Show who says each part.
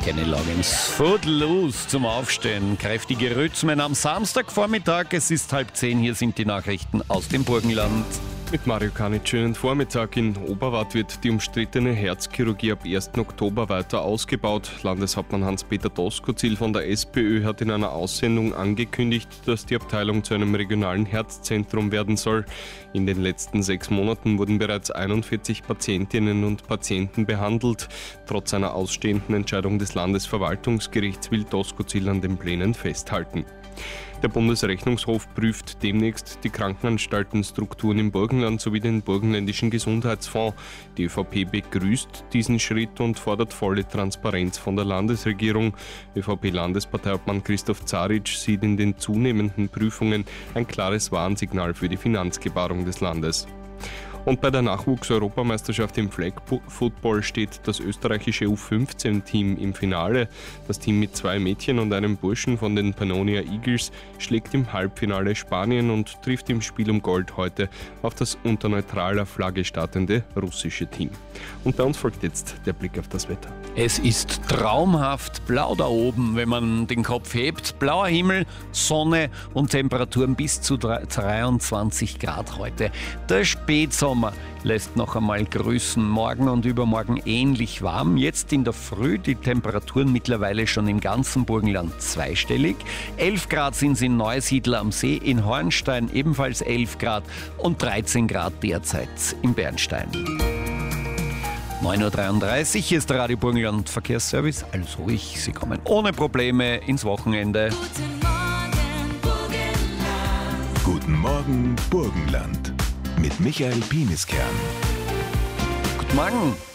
Speaker 1: Kenny Loggins, Footloose zum Aufstehen. Kräftige Rhythmen am Samstagvormittag. Es ist 9:30. Hier sind die Nachrichten aus dem Burgenland.
Speaker 2: Mit Mario Kanitsch, schönen Vormittag. In Oberwart wird die umstrittene Herzchirurgie ab 1. Oktober weiter ausgebaut. Landeshauptmann Hans-Peter Doskozil von der SPÖ hat in einer Aussendung angekündigt, dass die Abteilung zu einem regionalen Herzzentrum werden soll. In den letzten 6 Monaten wurden bereits 41 Patientinnen und Patienten behandelt. Trotz einer ausstehenden Entscheidung des Landesverwaltungsgerichts will Doskozil an den Plänen festhalten. Der Bundesrechnungshof prüft demnächst die Krankenanstaltenstrukturen im Burgenland sowie den Burgenländischen Gesundheitsfonds. Die ÖVP begrüßt diesen Schritt und fordert volle Transparenz von der Landesregierung. ÖVP-Landesparteiobmann Christoph Zaric sieht in den zunehmenden Prüfungen ein klares Warnsignal für die Finanzgebarung des Landes. Und bei der Nachwuchs-Europameisterschaft im Flag Football steht das österreichische U15-Team im Finale. Das Team mit 2 Mädchen und einem Burschen von den Pannonia Eagles schlägt im Halbfinale Spanien und trifft im Spiel um Gold heute auf das unter neutraler Flagge startende russische Team. Und bei uns folgt jetzt der Blick auf das Wetter.
Speaker 1: Es ist traumhaft blau da oben, wenn man den Kopf hebt. Blauer Himmel, Sonne und Temperaturen bis zu 23 Grad heute. Der Spätsommer lässt noch einmal grüßen. Morgen und übermorgen ähnlich warm. Jetzt in der Früh die Temperaturen mittlerweile schon im ganzen Burgenland zweistellig. 11 Grad sind es in Neusiedl am See, in Hornstein ebenfalls 11 Grad und 13 Grad derzeit in Bernstein. 9:33 Uhr, hier ist der Radio Burgenland Verkehrsservice. Alles ruhig, Sie kommen ohne Probleme ins Wochenende.
Speaker 3: Guten Morgen, Burgenland. Mit Michael Pieniskern.
Speaker 1: Guten Morgen.